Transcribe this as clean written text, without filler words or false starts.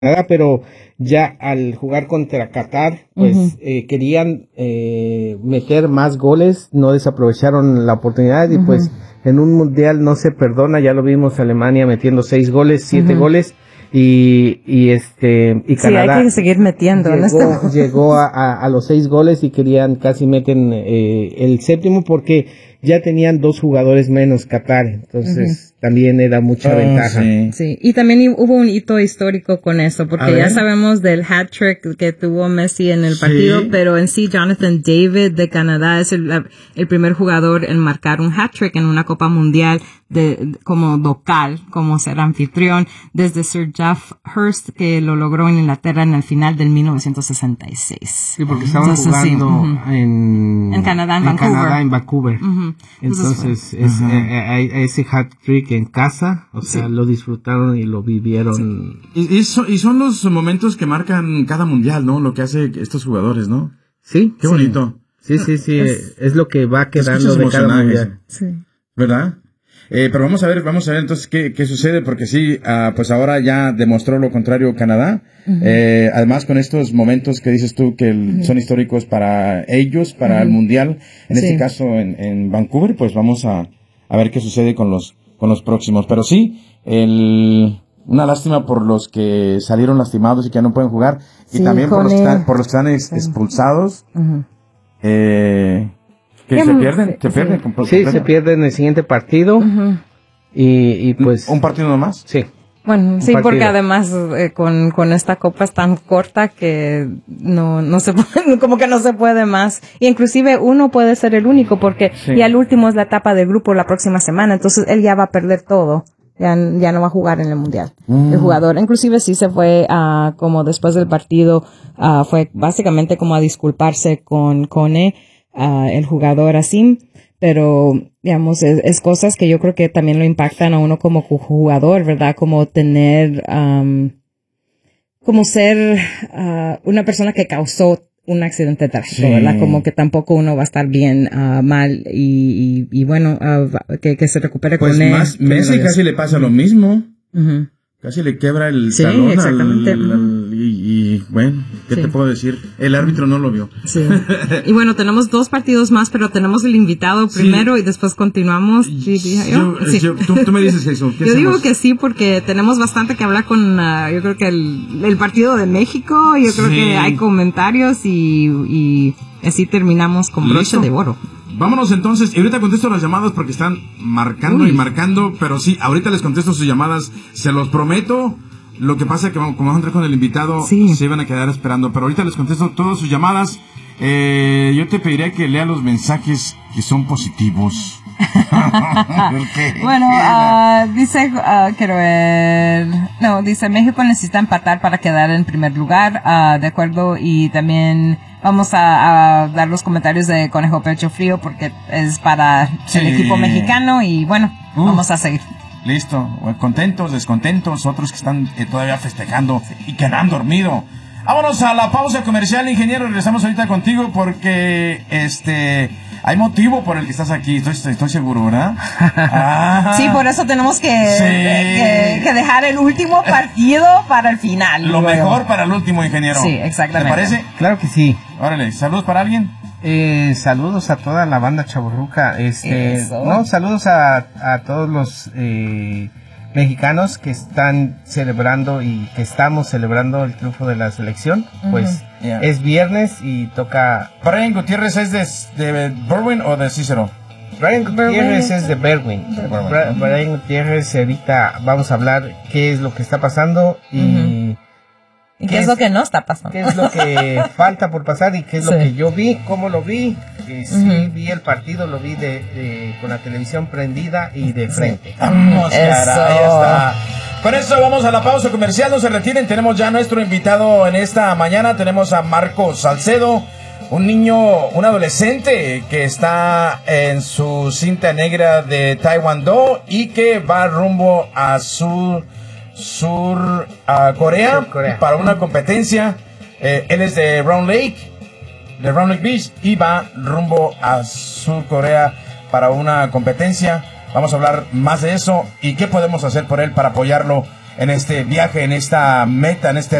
Canadá, pero ya al jugar contra Qatar, pues querían meter más goles, no desaprovecharon la oportunidad y pues en un mundial no se perdona, ya lo vimos Alemania metiendo 6 goles, 7 goles y Canadá hay que seguir metiendo llegó a los 6 goles y querían casi meten el séptimo porque ya tenían 2 jugadores menos Qatar, entonces también era mucha ventaja. Sí, y también hubo un hito histórico con eso, porque ya sabemos del hat-trick que tuvo Messi en el partido, pero en sí Jonathan David de Canadá es el primer jugador en marcar un hat-trick en una Copa Mundial como local, como ser anfitrión, desde Sir Geoff Hurst, que lo logró en Inglaterra en el final del 1966. Sí, porque estaban jugando en Canadá, en Vancouver. Entonces, ese hat-trick en casa, o sea, lo disfrutaron y lo vivieron. Y son los momentos que marcan cada mundial, ¿no? Lo que hace estos jugadores, ¿no? Sí. Qué bonito. Sí, es lo que va quedando de cada mundial. Sí. ¿Verdad? Pero vamos a ver entonces qué sucede, porque sí, pues ahora ya demostró lo contrario Canadá. Además con estos momentos que dices tú que son históricos para ellos, para el mundial, en este caso en Vancouver, pues vamos a ver qué sucede con los próximos. Pero sí, una lástima por los que salieron lastimados y que ya no pueden jugar, y también por los que están expulsados. Que se pierden. Sí, se pierden el siguiente partido. Y pues... ¿Un partido nomás? Sí. Bueno, sí, porque además con esta copa es tan corta que no se puede, como que no se puede más. Y inclusive uno puede ser el único porque ya el último es la etapa del grupo la próxima semana, entonces él ya va a perder todo. Ya no va a jugar en el mundial. El jugador, inclusive sí se fue como después del partido, fue básicamente como a disculparse con Kone, el jugador así, pero digamos es cosas que yo creo que también lo impactan a uno como jugador, ¿verdad? Como tener como ser una persona que causó un accidente trágico, ¿verdad? Como que tampoco uno va a estar bien mal y bueno, que se recupere pues con él. Pues Messi casi le pasa lo mismo. Casi le quebra el talón exactamente. Y bueno, ¿qué te puedo decir? El árbitro no lo vio. Sí. Y bueno, tenemos 2 partidos más, pero tenemos el invitado primero y después continuamos. Tú me dices eso. Yo digo que sí, porque tenemos bastante que hablar con, yo creo que el partido de México, yo creo que hay comentarios y así terminamos con broche de oro. Vámonos entonces, y ahorita contesto las llamadas porque están marcando y marcando, pero sí, ahorita les contesto sus llamadas, se los prometo. Lo que pasa es que como vamos a entrar con el invitado, se iban a quedar esperando, pero ahorita les contesto todas sus llamadas. Yo te pediría que lea los mensajes que son positivos. Bueno, dice, quiero ver, dice México necesita empatar para quedar en primer lugar, de acuerdo, y también vamos a dar los comentarios de Conejo Pecho Frío porque es para el equipo mexicano y bueno, vamos a seguir. Listo, contentos, descontentos, otros que están todavía festejando y que no han dormido. Vámonos a la pausa comercial, ingeniero, regresamos ahorita contigo porque hay motivo por el que estás aquí, estoy seguro, ¿verdad? Sí, por eso tenemos que dejar el último partido para el final. Lo mejor para el último, ingeniero. Sí, exactamente. ¿Te parece? Claro que sí. Órale, ¿saludos para alguien? Saludos a toda la banda chavorruca. Saludos a todos los mexicanos que están celebrando y que estamos celebrando el triunfo de la selección. Pues es viernes y toca... ¿Brian Gutiérrez es de Berwyn o de Cícero? Brian Gutiérrez es de Berwyn. Brian Gutiérrez, ahorita vamos a hablar qué es lo que está pasando y... ¿Qué es lo que no está pasando? ¿Qué es lo que falta por pasar y qué es lo que yo vi? ¿Cómo lo vi? Sí, vi el partido, lo vi con la televisión prendida y de frente. Vamos, cara, ahí está. Con eso vamos a la pausa comercial, no se retiren, tenemos ya nuestro invitado en esta mañana, tenemos a Marco Salcedo, un adolescente que está en su cinta negra de Taekwondo y que va rumbo a Corea para una competencia. Él es de Round Lake Beach y va rumbo a Sur Corea para una competencia. Vamos a hablar más de eso y qué podemos hacer por él para apoyarlo en este viaje, en esta meta, en este